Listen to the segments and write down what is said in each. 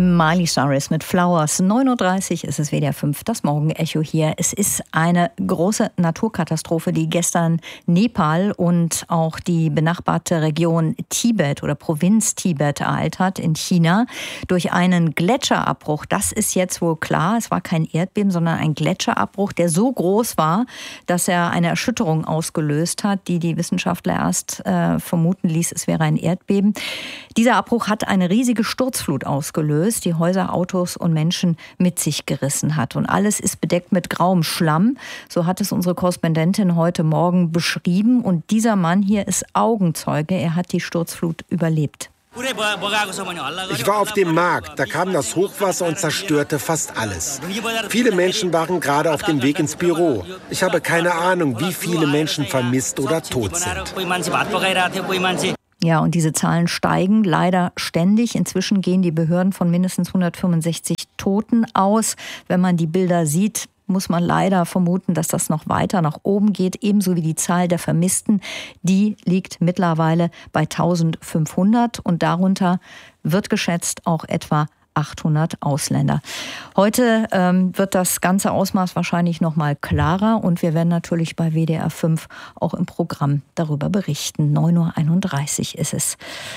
Miley Cyrus mit Flowers. 9:30 Uhr ist es WDR 5, das Morgenecho hier. Es ist eine große Naturkatastrophe, die gestern Nepal und auch die benachbarte Region Tibet oder Provinz Tibet ereilt hat in China durch einen Gletscherabbruch. Das ist jetzt wohl klar. Es war kein Erdbeben, sondern ein Gletscherabbruch, der so groß war, dass er eine Erschütterung ausgelöst hat, die Wissenschaftler erst vermuten ließ, es wäre ein Erdbeben. Dieser Abbruch hat eine riesige Sturzflut ausgelöst, die Häuser, Autos und Menschen mit sich gerissen hat. Und alles ist bedeckt mit grauem Schlamm. So hat es unsere Korrespondentin heute Morgen beschrieben. Und dieser Mann hier ist Augenzeuge. Er hat die Sturzflut überlebt. Ich war auf dem Markt, da kam das Hochwasser und zerstörte fast alles. Viele Menschen waren gerade auf dem Weg ins Büro. Ich habe keine Ahnung, wie viele Menschen vermisst oder tot sind. Ja, und diese Zahlen steigen leider ständig. Inzwischen gehen die Behörden von mindestens 165 Toten aus. Wenn man die Bilder sieht, muss man leider vermuten, dass das noch weiter nach oben geht. Ebenso wie die Zahl der Vermissten. Die liegt mittlerweile bei 1500 und darunter wird geschätzt auch etwa 800 Ausländer. Heute wird das ganze Ausmaß wahrscheinlich noch mal klarer und wir werden natürlich bei WDR 5 auch im Programm darüber berichten. 9:31 Uhr ist es.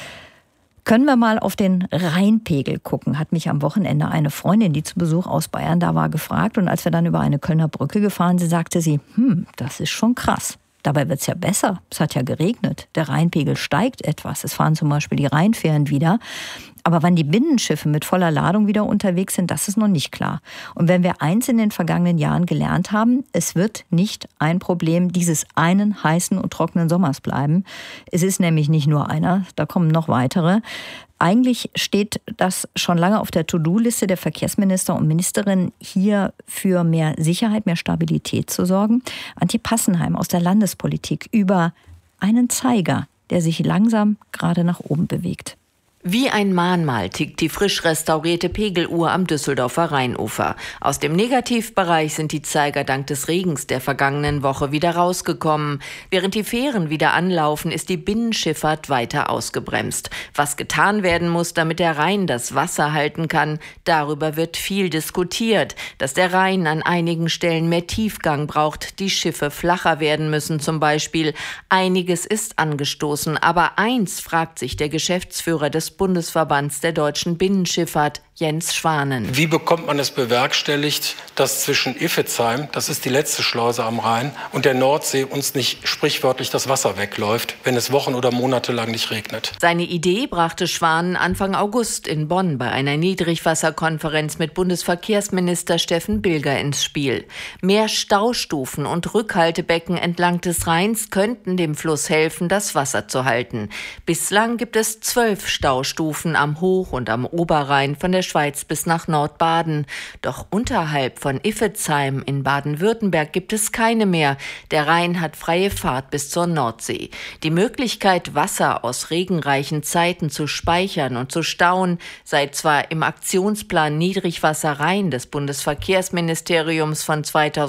Können wir mal auf den Rheinpegel gucken, hat mich am Wochenende eine Freundin, die zu Besuch aus Bayern da war, gefragt. Und als wir dann über eine Kölner Brücke gefahren sind, sagte sie, das ist schon krass. Dabei wird es ja besser. Es hat ja geregnet. Der Rheinpegel steigt etwas. Es fahren zum Beispiel die Rheinfähren wieder. Aber wann die Binnenschiffe mit voller Ladung wieder unterwegs sind, das ist noch nicht klar. Und wenn wir eins in den vergangenen Jahren gelernt haben, es wird nicht ein Problem dieses einen heißen und trockenen Sommers bleiben. Es ist nämlich nicht nur einer, da kommen noch weitere. Eigentlich steht das schon lange auf der To-Do-Liste der Verkehrsminister und Ministerinnen, hier für mehr Sicherheit, mehr Stabilität zu sorgen. Antje Passenheim aus der Landespolitik über einen Zeiger, der sich langsam gerade nach oben bewegt. Wie ein Mahnmal tickt die frisch restaurierte Pegeluhr am Düsseldorfer Rheinufer. Aus dem Negativbereich sind die Zeiger dank des Regens der vergangenen Woche wieder rausgekommen. Während die Fähren wieder anlaufen, ist die Binnenschifffahrt weiter ausgebremst. Was getan werden muss, damit der Rhein das Wasser halten kann, darüber wird viel diskutiert. Dass der Rhein an einigen Stellen mehr Tiefgang braucht, die Schiffe flacher werden müssen zum Beispiel. Einiges ist angestoßen, aber eins fragt sich der Geschäftsführer des Bundesverbands der deutschen Binnenschifffahrt, Jens Schwanen. Wie bekommt man es bewerkstelligt, dass zwischen Iffezheim, das ist die letzte Schleuse am Rhein, und der Nordsee uns nicht sprichwörtlich das Wasser wegläuft, wenn es Wochen oder Monate lang nicht regnet? Seine Idee brachte Schwanen Anfang August in Bonn bei einer Niedrigwasserkonferenz mit Bundesverkehrsminister Steffen Bilger ins Spiel. Mehr Staustufen und Rückhaltebecken entlang des Rheins könnten dem Fluss helfen, das Wasser zu halten. Bislang gibt es 12 Staustufen am Hoch- und am Oberrhein von der Schweiz bis nach Nordbaden. Doch unterhalb von Iffezheim in Baden-Württemberg gibt es keine mehr. Der Rhein hat freie Fahrt bis zur Nordsee. Die Möglichkeit, Wasser aus regenreichen Zeiten zu speichern und zu stauen, sei zwar im Aktionsplan Niedrigwasser Rhein des Bundesverkehrsministeriums von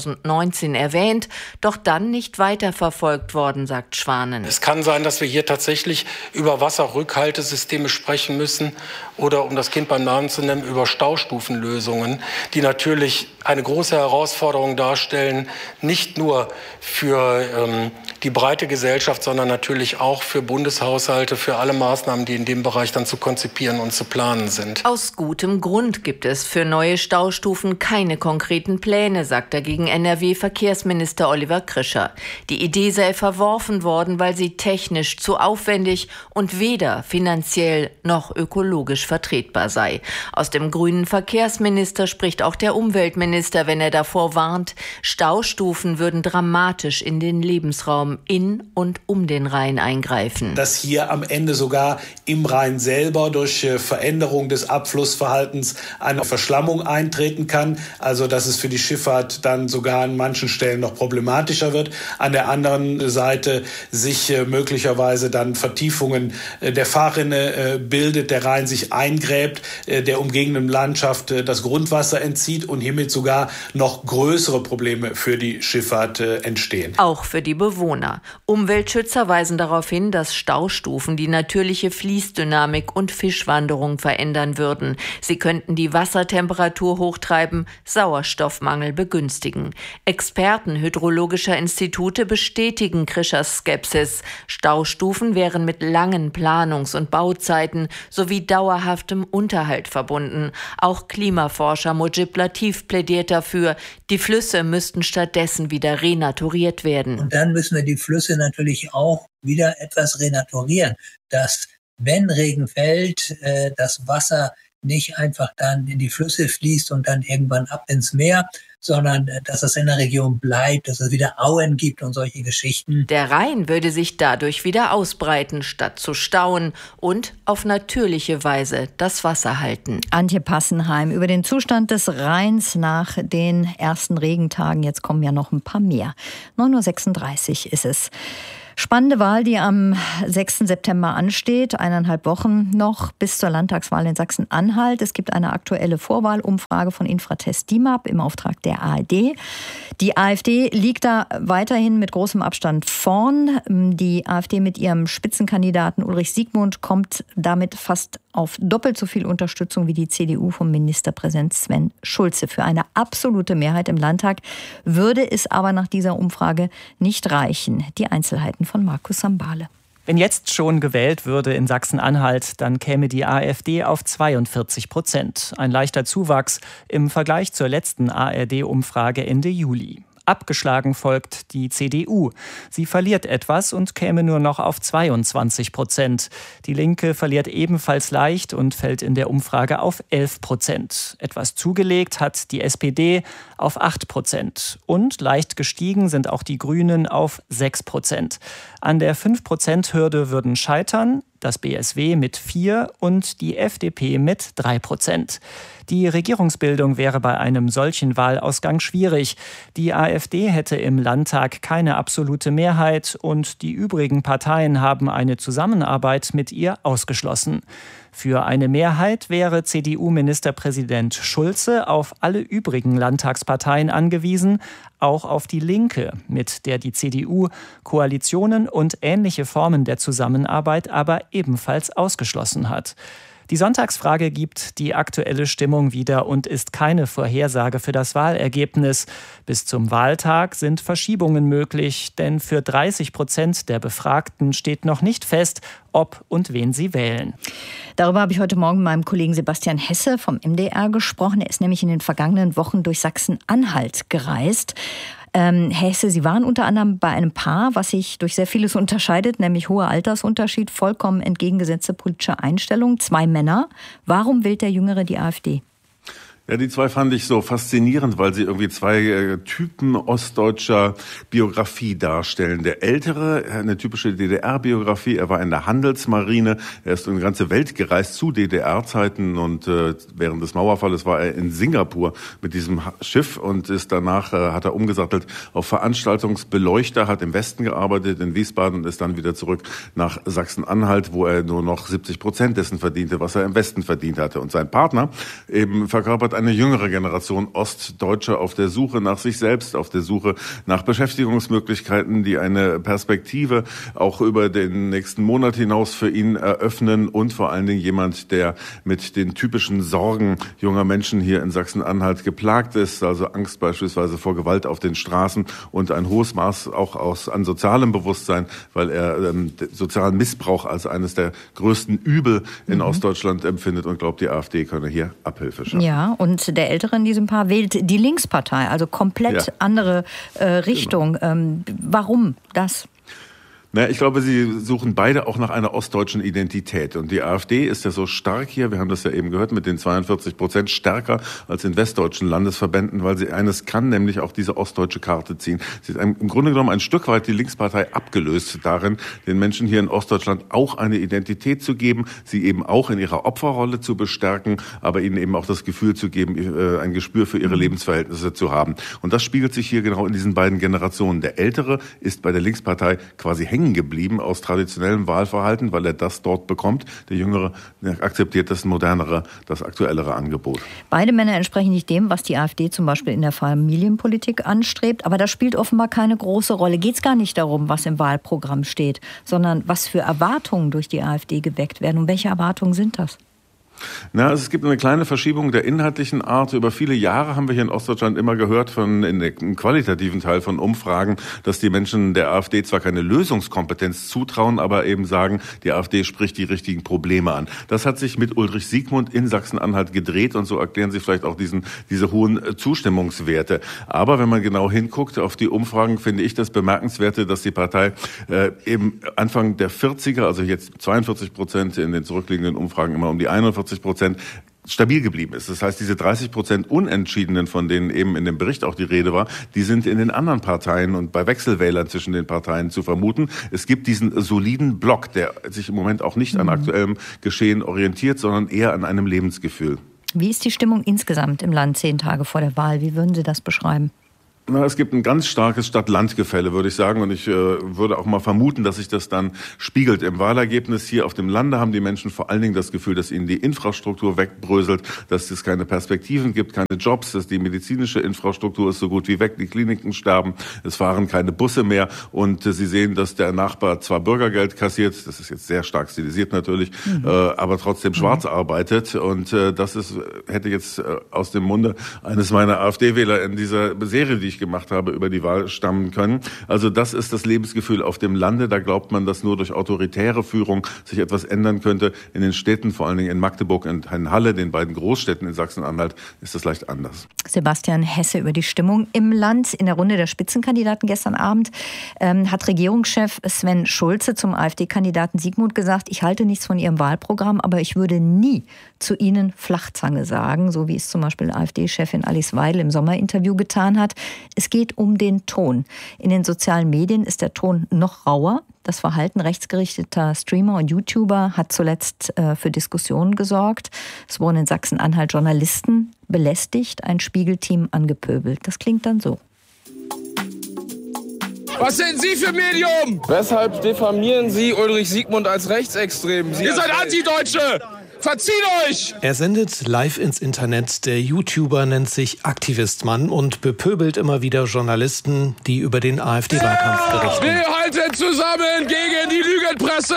2019 erwähnt, doch dann nicht weiterverfolgt worden, sagt Schwanen. Es kann sein, dass wir hier tatsächlich über Wasserrückhaltesysteme sprechen müssen oder, um das Kind beim Namen zu nennen, über Staustufenlösungen, die natürlich eine große Herausforderung darstellen, nicht nur für die breite Gesellschaft, sondern natürlich auch für Bundeshaushalte, für alle Maßnahmen, die in dem Bereich dann zu konzipieren und zu planen sind. Aus gutem Grund gibt es für neue Staustufen keine konkreten Pläne, sagt dagegen NRW-Verkehrsminister Oliver Krischer. Die Idee sei verworfen worden, weil sie technisch zu aufwendig und weder finanziell noch ökologisch vertretbar sei. Aus dem grünen Verkehrsminister spricht auch der Umweltminister, wenn er davor warnt, Staustufen würden dramatisch in den Lebensraum in und um den Rhein eingreifen. Dass hier am Ende sogar im Rhein selber durch Veränderung des Abflussverhaltens eine Verschlammung eintreten kann, also dass es für die Schifffahrt dann sogar an manchen Stellen noch problematischer wird. An der anderen Seite sich möglicherweise dann Vertiefungen der Fahrrinne bildet, der Rhein sich eingräbt, der umgebenden Landschaft das Grundwasser entzieht und hiermit sogar noch größere Probleme für die Schifffahrt entstehen. Auch für die Bewohner. Umweltschützer weisen darauf hin, dass Staustufen die natürliche Fließdynamik und Fischwanderung verändern würden. Sie könnten die Wassertemperatur hochtreiben, Sauerstoffmangel begünstigen. Experten hydrologischer Institute bestätigen Krischers Skepsis. Staustufen wären mit langen Planungs- und Bauzeiten sowie dauerhaftem Unterhalt verbunden. Auch Klimaforscher Mujib Latif plädiert dafür, die Flüsse müssten stattdessen wieder renaturiert werden. Und dann müssen wir die Flüsse natürlich auch wieder etwas renaturieren, dass, wenn Regen fällt, das Wasser nicht einfach dann in die Flüsse fließt und dann irgendwann ab ins Meer, sondern dass es in der Region bleibt, dass es wieder Auen gibt und solche Geschichten. Der Rhein würde sich dadurch wieder ausbreiten, statt zu stauen und auf natürliche Weise das Wasser halten. Antje Passenheim über den Zustand des Rheins nach den ersten Regentagen. Jetzt kommen ja noch ein paar mehr. 9.36 Uhr ist es. Spannende Wahl, die am 6. September ansteht. 1,5 Wochen noch bis zur Landtagswahl in Sachsen-Anhalt. Es gibt eine aktuelle Vorwahlumfrage von Infratest DIMAP im Auftrag der ARD. Die AfD liegt da weiterhin mit großem Abstand vorn. Die AfD mit ihrem Spitzenkandidaten Ulrich Siegmund kommt damit fast auf doppelt so viel Unterstützung wie die CDU vom Ministerpräsident Sven Schulze. Für eine absolute Mehrheit im Landtag würde es aber nach dieser Umfrage nicht reichen. Die Einzelheiten von Markus Sambale. Wenn jetzt schon gewählt würde in Sachsen-Anhalt, dann käme die AfD auf 42%. Ein leichter Zuwachs im Vergleich zur letzten ARD-Umfrage Ende Juli. Abgeschlagen folgt die CDU. Sie verliert etwas und käme nur noch auf 22%. Die Linke verliert ebenfalls leicht und fällt in der Umfrage auf 11%. Etwas zugelegt hat die SPD auf 8%. Und leicht gestiegen sind auch die Grünen auf 6%. An der 5%-Hürde würden scheitern das BSW mit 4% und die FDP mit 3%. Die Regierungsbildung wäre bei einem solchen Wahlausgang schwierig. Die AfD hätte im Landtag keine absolute Mehrheit und die übrigen Parteien haben eine Zusammenarbeit mit ihr ausgeschlossen. Für eine Mehrheit wäre CDU-Ministerpräsident Schulze auf alle übrigen Landtagsparteien angewiesen, auch auf die Linke, mit der die CDU Koalitionen und ähnliche Formen der Zusammenarbeit aber ebenfalls ausgeschlossen hat. Die Sonntagsfrage gibt die aktuelle Stimmung wieder und ist keine Vorhersage für das Wahlergebnis. Bis zum Wahltag sind Verschiebungen möglich, denn für 30% der Befragten steht noch nicht fest, ob und wen sie wählen. Darüber habe ich heute Morgen mit meinem Kollegen Sebastian Hesse vom MDR gesprochen. Er ist nämlich in den vergangenen Wochen durch Sachsen-Anhalt gereist. Herr Hesse, Sie waren unter anderem bei einem Paar, was sich durch sehr vieles unterscheidet, nämlich hoher Altersunterschied, vollkommen entgegengesetzte politische Einstellung, 2 Männer. Warum wählt der Jüngere die AfD? Ja, die zwei fand ich so faszinierend, weil sie irgendwie zwei Typen ostdeutscher Biografie darstellen. Der Ältere, eine typische DDR-Biografie, er war in der Handelsmarine, er ist in die ganze Welt gereist zu DDR-Zeiten und während des Mauerfalles war er in Singapur mit diesem Schiff und ist danach, hat er umgesattelt auf Veranstaltungsbeleuchter, hat im Westen gearbeitet, in Wiesbaden und ist dann wieder zurück nach Sachsen-Anhalt, wo er nur noch 70% dessen verdiente, was er im Westen verdient hatte. Und sein Partner eben verkörpert eine jüngere Generation Ostdeutscher auf der Suche nach sich selbst, auf der Suche nach Beschäftigungsmöglichkeiten, die eine Perspektive auch über den nächsten Monat hinaus für ihn eröffnen und vor allen Dingen jemand, der mit den typischen Sorgen junger Menschen hier in Sachsen-Anhalt geplagt ist, also Angst beispielsweise vor Gewalt auf den Straßen und ein hohes Maß auch an sozialem Bewusstsein, weil er sozialen Missbrauch als eines der größten Übel in Ostdeutschland empfindet und glaubt, die AfD könne hier Abhilfe schaffen. Ja, und der Ältere in diesem Paar wählt die Linkspartei, also komplett andere Richtung. Genau. Warum das? Na, ich glaube, sie suchen beide auch nach einer ostdeutschen Identität. Und die AfD ist ja so stark hier, wir haben das ja eben gehört, mit den 42% stärker als in westdeutschen Landesverbänden, weil sie eines kann, nämlich auch diese ostdeutsche Karte ziehen. Sie ist im Grunde genommen ein Stück weit die Linkspartei abgelöst darin, den Menschen hier in Ostdeutschland auch eine Identität zu geben, sie eben auch in ihrer Opferrolle zu bestärken, aber ihnen eben auch das Gefühl zu geben, ein Gespür für ihre Lebensverhältnisse zu haben. Und das spiegelt sich hier genau in diesen beiden Generationen. Der Ältere ist bei der Linkspartei quasi hängen hängen geblieben aus traditionellem Wahlverhalten, weil er das dort bekommt. Der Jüngere akzeptiert das modernere, das aktuellere Angebot. Beide Männer entsprechen nicht dem, was die AfD zum Beispiel in der Familienpolitik anstrebt. Aber das spielt offenbar keine große Rolle. Geht es gar nicht darum, was im Wahlprogramm steht, sondern was für Erwartungen durch die AfD geweckt werden. Und welche Erwartungen sind das? Es gibt eine kleine Verschiebung der inhaltlichen Art. Über viele Jahre haben wir hier in Ostdeutschland immer gehört im qualitativen Teil von Umfragen, dass die Menschen der AfD zwar keine Lösungskompetenz zutrauen, aber eben sagen, die AfD spricht die richtigen Probleme an. Das hat sich mit Ulrich Siegmund in Sachsen-Anhalt gedreht und so erklären Sie vielleicht auch diese hohen Zustimmungswerte. Aber wenn man genau hinguckt auf die Umfragen, finde ich das Bemerkenswerte, dass die Partei eben Anfang der 40er, also jetzt 42%, in den zurückliegenden Umfragen immer um die 41%, stabil geblieben ist. Das heißt, diese 30% Unentschiedenen, von denen eben in dem Bericht auch die Rede war, die sind in den anderen Parteien und bei Wechselwählern zwischen den Parteien zu vermuten. Es gibt diesen soliden Block, der sich im Moment auch nicht an aktuellem Geschehen orientiert, sondern eher an einem Lebensgefühl. Wie ist die Stimmung insgesamt im Land 10 Tage vor der Wahl? Wie würden Sie das beschreiben? Es gibt ein ganz starkes Stadt-Land-Gefälle, würde ich sagen. Und ich würde auch mal vermuten, dass sich das dann spiegelt im Wahlergebnis. Hier auf dem Lande haben die Menschen vor allen Dingen das Gefühl, dass ihnen die Infrastruktur wegbröselt, dass es keine Perspektiven gibt, keine Jobs, dass die medizinische Infrastruktur ist so gut wie weg, die Kliniken sterben, es fahren keine Busse mehr. Und sie sehen, dass der Nachbar zwar Bürgergeld kassiert, das ist jetzt sehr stark stilisiert natürlich, aber trotzdem schwarz arbeitet. Und das hätte jetzt aus dem Munde eines meiner AfD-Wähler in dieser Serie, die ich gemacht habe, über die Wahl stammen können. Also das ist das Lebensgefühl auf dem Lande. Da glaubt man, dass nur durch autoritäre Führung sich etwas ändern könnte. In den Städten, vor allen Dingen in Magdeburg und in Halle, den beiden Großstädten in Sachsen-Anhalt, ist das leicht anders. Sebastian Hesse über die Stimmung im Land. In der Runde der Spitzenkandidaten gestern Abend hat Regierungschef Sven Schulze zum AfD-Kandidaten Siegmund gesagt, ich halte nichts von Ihrem Wahlprogramm, aber ich würde nie zu Ihnen Flachzange sagen, so wie es zum Beispiel AfD-Chefin Alice Weidel im Sommerinterview getan hat. Es geht um den Ton. In den sozialen Medien ist der Ton noch rauer. Das Verhalten rechtsgerichteter Streamer und YouTuber hat zuletzt für Diskussionen gesorgt. Es wurden in Sachsen-Anhalt Journalisten belästigt, ein Spiegelteam angepöbelt. Das klingt dann so. Was sind Sie für Medium? Weshalb diffamieren Sie Ulrich Siegmund als rechtsextrem? Ihr seid Antideutsche! Verzieht euch! Er sendet live ins Internet. Der YouTuber nennt sich Aktivistmann und bepöbelt immer wieder Journalisten, die über den AfD-Wahlkampf berichten. Wir halten zusammen gegen die Lügenpresse!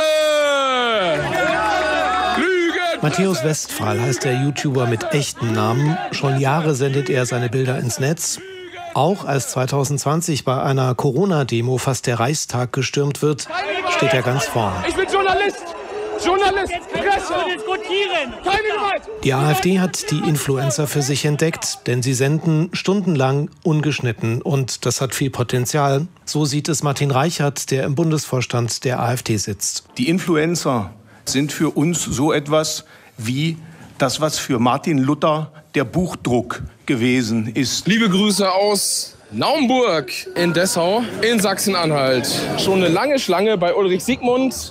Matthäus Westphal heißt der YouTuber mit echten Namen. Schon Jahre sendet er seine Bilder ins Netz. Auch als 2020 bei einer Corona-Demo fast der Reichstag gestürmt wird, steht er ganz vorne. Ich bin Journalist! Presse, diskutieren. Keine Gewalt. Die AfD hat die Influencer für sich entdeckt, denn sie senden stundenlang ungeschnitten und das hat viel Potenzial. So sieht es Martin Reichert, der im Bundesvorstand der AfD sitzt. Die Influencer sind für uns so etwas wie das, was für Martin Luther der Buchdruck gewesen ist. Liebe Grüße aus Naumburg in Dessau in Sachsen-Anhalt. Schon eine lange Schlange bei Ulrich Siegmund.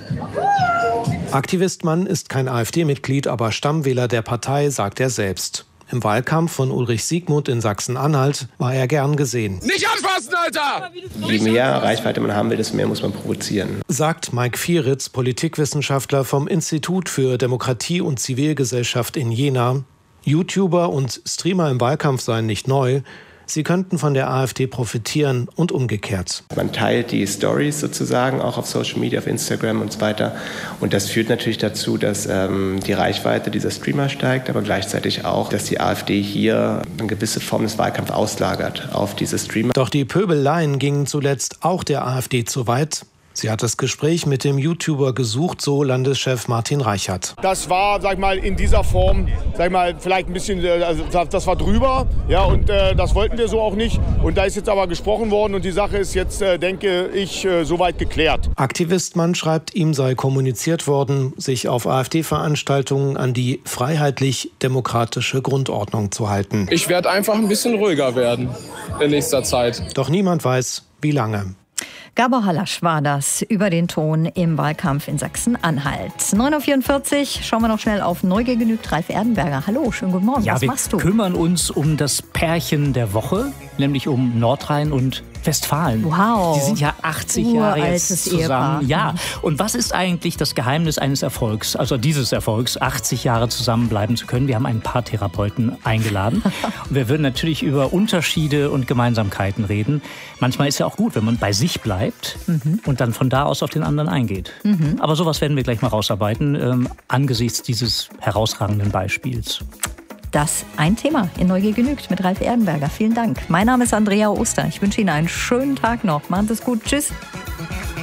Aktivistmann ist kein AfD-Mitglied, aber Stammwähler der Partei, sagt er selbst. Im Wahlkampf von Ulrich Siegmund in Sachsen-Anhalt war er gern gesehen. Nicht anfassen, Alter! Je mehr Reichweite man haben will, desto mehr muss man provozieren. Sagt Mike Vieritz, Politikwissenschaftler vom Institut für Demokratie und Zivilgesellschaft in Jena. YouTuber und Streamer im Wahlkampf seien nicht neu. Sie könnten von der AfD profitieren und umgekehrt. Man teilt die Stories sozusagen auch auf Social Media, auf Instagram und so weiter. Und das führt natürlich dazu, dass die Reichweite dieser Streamer steigt, aber gleichzeitig auch, dass die AfD hier eine gewisse Form des Wahlkampfs auslagert auf diese Streamer. Doch die Pöbeleien gingen zuletzt auch der AfD zu weit. Sie hat das Gespräch mit dem YouTuber gesucht, so Landeschef Martin Reichert. Das war, sag ich mal, in dieser Form, sag ich mal, vielleicht ein bisschen, also das war drüber, ja, und das wollten wir so auch nicht. Und da ist jetzt aber gesprochen worden und die Sache ist jetzt, denke ich, soweit geklärt. Aktivistmann schreibt, ihm sei kommuniziert worden, sich auf AfD-Veranstaltungen an die freiheitlich-demokratische Grundordnung zu halten. Ich werde einfach ein bisschen ruhiger werden in nächster Zeit. Doch niemand weiß, wie lange. Gabor Halasch war das über den Ton im Wahlkampf in Sachsen-Anhalt. 9.44 Uhr, schauen wir noch schnell auf Neugier genügt. Ralf Erdenberger, hallo, schönen guten Morgen. Ja, was machst du? Wir kümmern uns um das Pärchen der Woche, nämlich um Nordrhein und Westfalen. Wow. Die sind ja 80 Jahre jetzt zusammen. Ehepaar. Ja. Und was ist eigentlich das Geheimnis eines Erfolgs, also dieses Erfolgs, 80 Jahre zusammenbleiben zu können? Wir haben einen Paartherapeuten eingeladen. Und wir würden natürlich über Unterschiede und Gemeinsamkeiten reden. Manchmal ist ja auch gut, wenn man bei sich bleibt und dann von da aus auf den anderen eingeht. Aber sowas werden wir gleich mal rausarbeiten, angesichts dieses herausragenden Beispiels. Das ein Thema in Neugier genügt mit Ralf Erdenberger. Vielen Dank. Mein Name ist Andrea Oster. Ich wünsche Ihnen einen schönen Tag noch. Machen Sie es gut. Tschüss.